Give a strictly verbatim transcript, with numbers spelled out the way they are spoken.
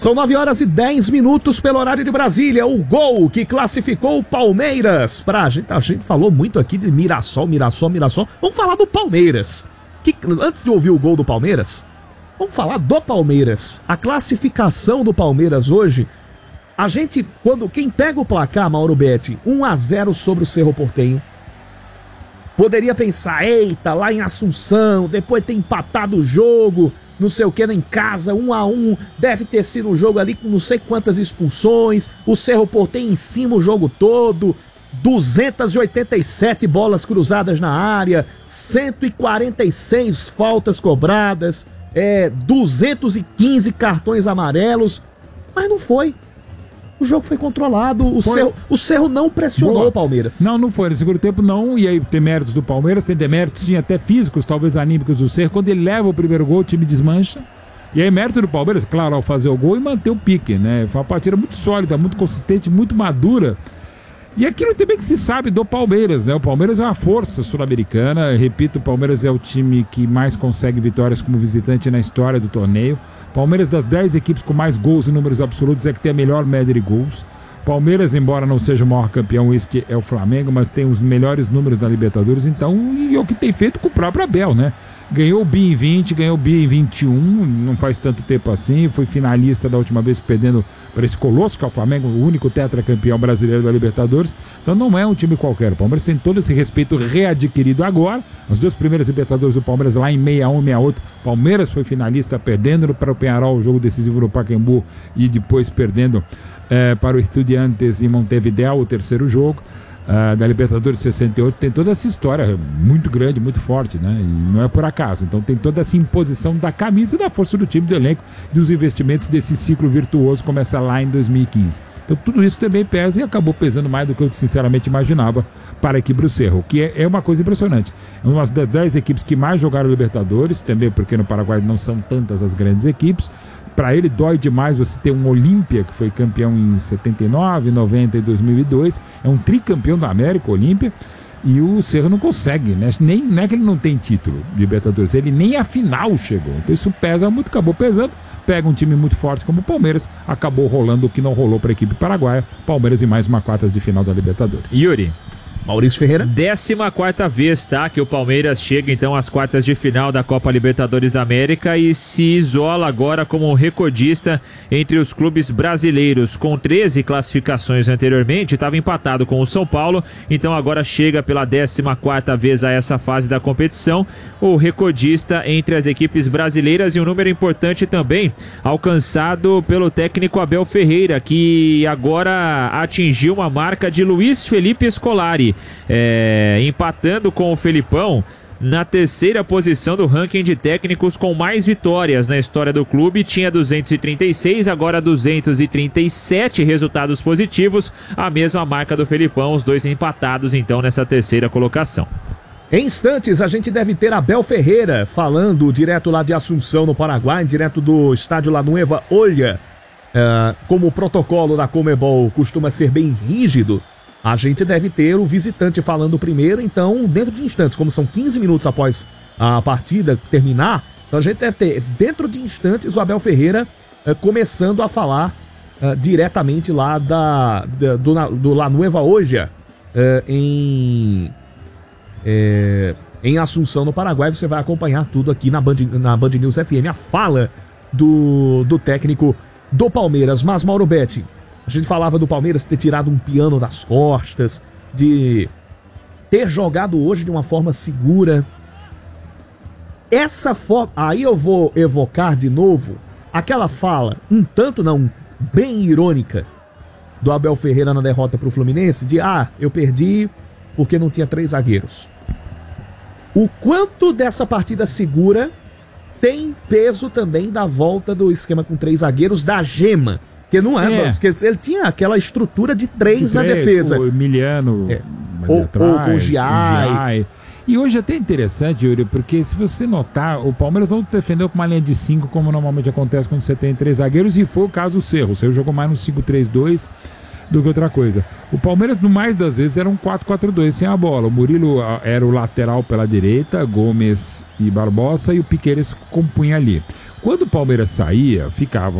São nove horas e dez minutos pelo horário de Brasília. O gol que classificou o Palmeiras. Pra gente, a gente falou muito aqui de Mirassol, Mirassol, Mirassol. Vamos falar do Palmeiras. Que, antes de ouvir o gol do Palmeiras, vamos falar do Palmeiras. A classificação do Palmeiras hoje. A gente, quando quem pega o placar, Mauro Betti, um a zero sobre o Cerro Porteño, poderia pensar, eita, lá em Assunção, depois tem empatado o jogo, não sei o que, em casa, um a um, deve ter sido um jogo ali com não sei quantas expulsões, o Cerro Porteño em cima o jogo todo, duzentas e oitenta e sete bolas cruzadas na área, cento e quarenta e seis faltas cobradas, é, duzentos e quinze cartões amarelos, mas não foi. O jogo foi controlado, o Cerro, o Cerro não pressionou Boa. o Palmeiras. Não, não foi. No segundo tempo não, e aí tem méritos do Palmeiras, tem deméritos sim, até físicos, talvez anímicos do Cerro. Quando ele leva o primeiro gol, o time desmancha. E aí mérito do Palmeiras, claro, ao fazer o gol e manter o pique, né? Foi uma partida muito sólida, muito consistente, muito madura. E aquilo também que se sabe do Palmeiras, né? O Palmeiras é uma força sul-americana. Repito, o Palmeiras é o time que mais consegue vitórias como visitante na história do torneio. Palmeiras, das dez equipes com mais gols em números absolutos, é que tem a melhor média de gols. Palmeiras, embora não seja o maior campeão, este é o Flamengo, mas tem os melhores números da Libertadores, então, e é o que tem feito com o próprio Abel, né? Ganhou o Bi em vinte, ganhou o Bi em vinte e um, não faz tanto tempo assim, foi finalista da última vez perdendo para esse colosso, que é o Flamengo, o único tetracampeão brasileiro da Libertadores, então não é um time qualquer. O Palmeiras tem todo esse respeito readquirido agora, as duas primeiras Libertadores do Palmeiras lá em sessenta e um, sessenta e oito, Palmeiras foi finalista perdendo para o Peñarol o jogo decisivo no Pacaembu e depois perdendo é, para o Estudiantes em Montevideo o terceiro jogo. Uh, da Libertadores de sessenta e oito, tem toda essa história muito grande, muito forte, né? E não é por acaso. Então tem toda essa imposição da camisa e da força do time, do elenco, dos investimentos desse ciclo virtuoso começa lá em dois mil e quinze. Então tudo isso também pesa e acabou pesando mais do que eu sinceramente imaginava para a equipe do Cerro, que é, é uma coisa impressionante. É uma das dez equipes que mais jogaram Libertadores, também porque no Paraguai não são tantas as grandes equipes. Para ele dói demais você ter um Olímpia, que foi campeão em setenta e nove, noventa e dois mil e dois, é um tricampeão da América, Olímpia, e o Cerro não consegue, né? Nem, não é que ele não tem título de Libertadores, ele nem a final chegou, então isso pesa muito, acabou pesando, pega um time muito forte como o Palmeiras, acabou rolando o que não rolou para a equipe paraguaia, Palmeiras em mais uma quartas de final da Libertadores. Yuri. Maurício Ferreira. Décima quarta vez, tá? Que o Palmeiras chega então às quartas de final da Copa Libertadores da América e se isola agora como recordista entre os clubes brasileiros. Com treze classificações anteriormente, estava empatado com o São Paulo, então agora chega pela décima quarta vez a essa fase da competição, o recordista entre as equipes brasileiras, e um número importante também, alcançado pelo técnico Abel Ferreira, que agora atingiu uma marca de Luiz Felipe Scolari. É, empatando com o Felipão na terceira posição do ranking de técnicos com mais vitórias na história do clube. Tinha duzentos e trinta e seis, agora duzentos e trinta e sete resultados positivos, a mesma marca do Felipão, os dois empatados então nessa terceira colocação. Em instantes a gente deve ter Abel Ferreira falando direto lá de Assunção, no Paraguai, direto do estádio La Nueva Olha. Uh, como o protocolo da Conmebol costuma ser bem rígido, a gente deve ter o visitante falando primeiro, então dentro de instantes, como são quinze minutos após a partida terminar, então a gente deve ter dentro de instantes o Abel Ferreira uh, começando a falar uh, diretamente lá da, da, do, do La Nueva Olha, uh, em, é, em Assunção, no Paraguai. Você vai acompanhar tudo aqui na Band, na Band News F M, a fala do, do técnico do Palmeiras. Mas Mauro Betti, a gente falava do Palmeiras ter tirado um piano das costas, de ter jogado hoje de uma forma segura. Essa forma... Aí eu vou evocar de novo aquela fala, um tanto não, bem irônica, do Abel Ferreira na derrota para o Fluminense, de ah, eu perdi porque não tinha três zagueiros. O quanto dessa partida segura tem peso também da volta do esquema com três zagueiros da Gema. Porque não é, é. Porque ele tinha aquela estrutura de três, de três na defesa. O Emiliano, é. ou, atrás, ou com o Giai. E hoje é até interessante, Yuri, porque se você notar, o Palmeiras não defendeu com uma linha de cinco, como normalmente acontece quando você tem três zagueiros, e foi o caso do Cerro. O Cerro jogou mais no cinco três dois do que outra coisa. O Palmeiras, no mais das vezes, era um quatro quatro dois sem a bola. O Murilo era o lateral pela direita, Gomes e Barbosa, e o Piqueires compunha ali. Quando o Palmeiras saía, ficavam